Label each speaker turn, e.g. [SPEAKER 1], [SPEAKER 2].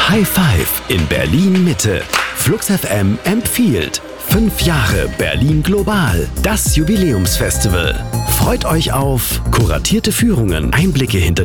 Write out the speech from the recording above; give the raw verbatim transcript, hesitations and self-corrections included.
[SPEAKER 1] High Five in Berlin Mitte. Flux F M empfiehlt. Fünf Jahre Berlin Global. Das Jubiläumsfestival. Freut euch auf kuratierte Führungen, Einblicke hinter